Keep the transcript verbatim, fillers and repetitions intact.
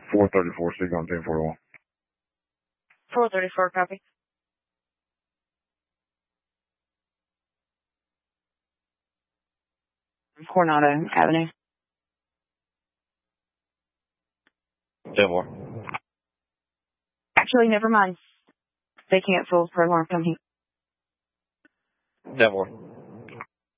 four thirty-four, speak on ten forty-one. four thirty-four, copy. Coronado Avenue. ten four. Actually, never mind. They cancel for alarm company. ten four.